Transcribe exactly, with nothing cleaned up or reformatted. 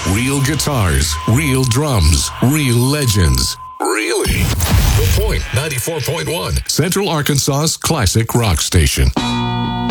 Real guitars, real drums, real legends. Really? The Point ninety-four point one, Central Arkansas's classic rock station.